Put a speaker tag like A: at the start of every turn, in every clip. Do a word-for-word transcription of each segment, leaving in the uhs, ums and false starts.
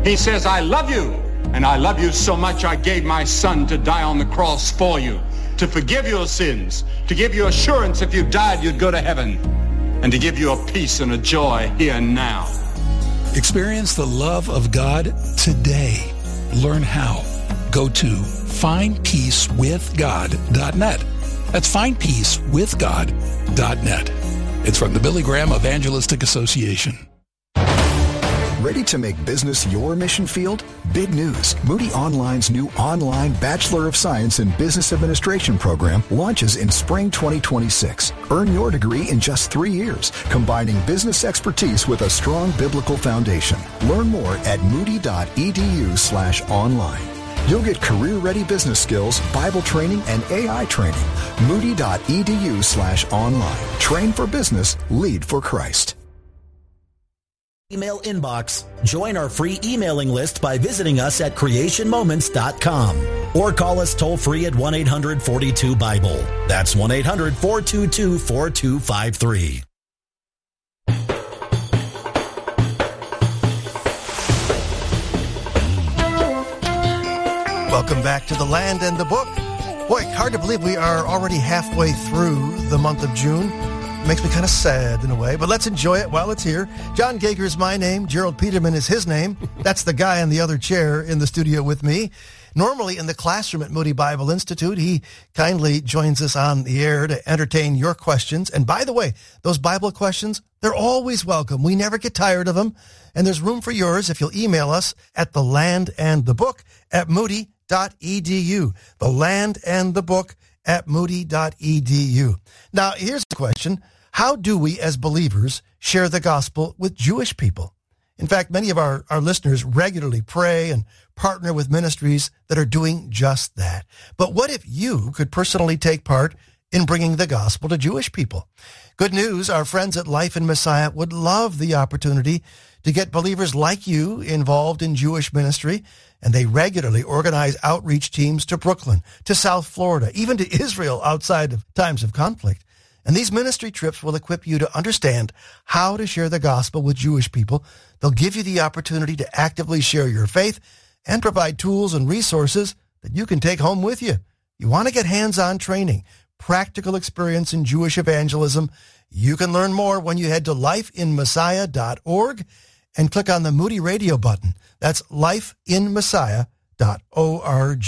A: He says, I love you, and I love you so much I gave my son to die on the cross for you, to forgive your sins, to give you assurance if you died you'd go to heaven, and to give you a peace and a joy here and now.
B: Experience the love of God today. Learn how. Go to find peace with god dot net. That's find peace with god dot net. It's from the Billy Graham Evangelistic Association.
C: Ready to make business your mission field? Big news. Moody Online's new online Bachelor of Science in Business Administration program launches in spring twenty twenty-six. Earn your degree in just three years, combining business expertise with a strong biblical foundation. Learn more at moody.edu slash online. You'll get career-ready business skills, Bible training, and A I training. Moody.edu slash online. Train for business, lead for Christ.
D: Email inbox. Join our free emailing list by visiting us at creation moments dot com or call us toll free at one eight hundred forty-two Bible. That's one eight hundred four two two four two five three.
E: Welcome back to The Land and the Book. Boy, hard to believe we are already halfway through the month of June. Makes me kind of sad in a way, but let's enjoy it while it's here. John Gager is my name. Gerald Peterman is his name. That's the guy in the other chair in the studio with me. Normally in the classroom at Moody Bible Institute, he kindly joins us on the air to entertain your questions. And by the way, those Bible questions, they're always welcome. We never get tired of them. And there's room for yours if you'll email us at the land and the book at moody dot e d u. The Land and the Book at moody dot e d u. Now, here's the question. How do we as believers share the gospel with Jewish people? In fact, many of our, our listeners regularly pray and partner with ministries that are doing just that. But what if you could personally take part in bringing the gospel to Jewish people? Good news, our friends at Life in Messiah would love the opportunity to get believers like you involved in Jewish ministry, and they regularly organize outreach teams to Brooklyn, to South Florida, even to Israel outside of times of conflict. And these ministry trips will equip you to understand how to share the gospel with Jewish people. They'll give you the opportunity to actively share your faith and provide tools and resources that you can take home with you. You want to get hands-on training, practical experience in Jewish evangelism. You can learn more when you head to life in messiah dot org and click on the Moody Radio button. That's life in messiah dot org.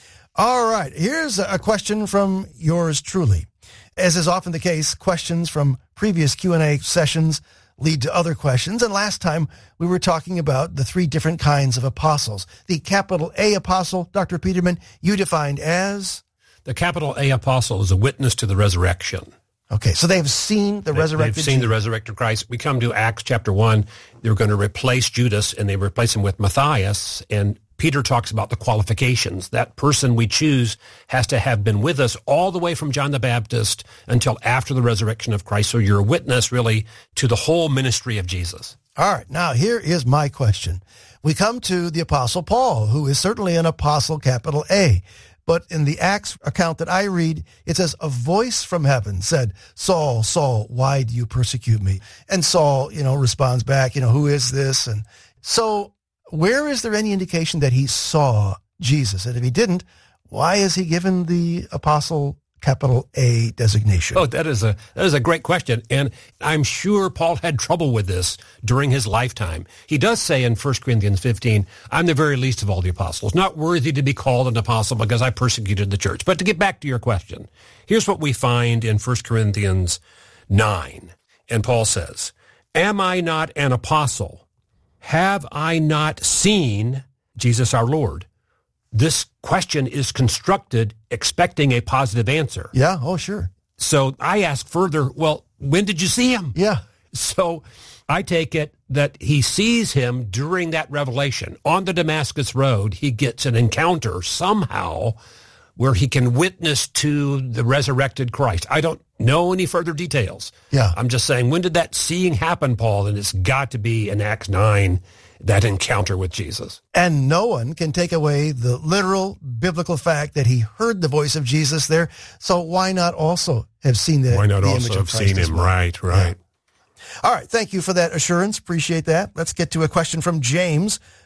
E: All right, here's a question from yours truly. As is often the case, questions from previous Q and A sessions lead to other questions. And last time we were talking about the three different kinds of apostles. The capital A apostle, Doctor Peterman, you defined as?
F: The capital A apostle is a witness to the resurrection.
E: Okay, so they've seen the
F: they,
E: resurrected
F: They've seen the resurrected Christ. We come to Acts chapter one. They're going to replace Judas, and they replace him with Matthias. And Peter talks about the qualifications. That person we choose has to have been with us all the way from John the Baptist until after the resurrection of Christ. So you're a witness, really, to the whole ministry of Jesus.
E: All right, now here is my question. We come to the Apostle Paul, who is certainly an apostle, capital A. But in the Acts account that I read, it says, a voice from heaven said, Saul, Saul, why do you persecute me? And Saul, you know, responds back, you know, who is this? And so where is there any indication that he saw Jesus? And if he didn't, why is he given the apostle capital A designation?
F: Oh, that is a that is a great question. And I'm sure Paul had trouble with this during his lifetime. He does say in First Corinthians fifteen, I'm the very least of all the apostles, not worthy to be called an apostle because I persecuted the church. But to get back to your question, here's what we find in First Corinthians nine. And Paul says, am I not an apostle? Have I not seen Jesus our Lord? This question is constructed expecting a positive answer.
E: Yeah, oh, sure.
F: So I ask further, well, when did you see him?
E: Yeah.
F: So I take it that he sees him during that revelation. On the Damascus Road, he gets an encounter somehow where he can witness to the resurrected Christ. I don't know any further details.
E: Yeah.
F: I'm just saying, when did that seeing happen, Paul? And it's got to be in Acts nine, that encounter with Jesus.
E: And no one can take away the literal biblical fact that he heard the voice of Jesus there. So why not also have seen the,
F: why not
E: the
F: also
E: image of
F: have
E: Christ
F: seen him?
E: Well?
F: Right, right.
E: Yeah. All right. Thank you for that assurance. Appreciate that. Let's get to a question from James,